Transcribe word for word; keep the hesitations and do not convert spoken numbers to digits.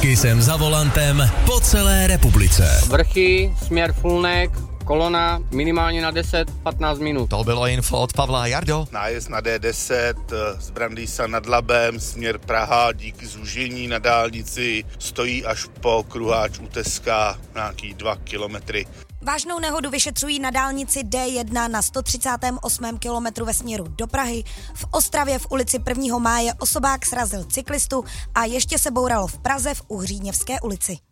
Kisem za volantem po celé republice. Vrchy, směr Fulnek, kolona minimálně na deset patnáct minut. To bylo info od Pavla. Jardo. Nájezd na D deset z Brandýsa nad Labem, směr Praha, díky zúžení na dálnici stojí až po kruháč u Teska nějaký dva kilometry. Vážnou nehodu vyšetřují na dálnici D jedna na sto třicátém osmém kilometru ve směru do Prahy. V Ostravě v ulici prvního máje osobák srazil cyklistu a ještě se bouralo v Praze v Uhříněvské ulici.